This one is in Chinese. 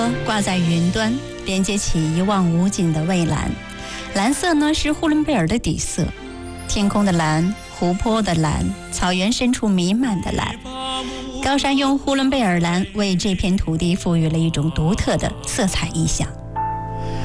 挂在云端，连接起一望无尽的蔚蓝。蓝色呢是呼伦贝尔的底色，天空的蓝，湖泊的蓝，草原深处弥漫的蓝。高山用呼伦贝尔蓝为这片土地赋予了一种独特的色彩意象。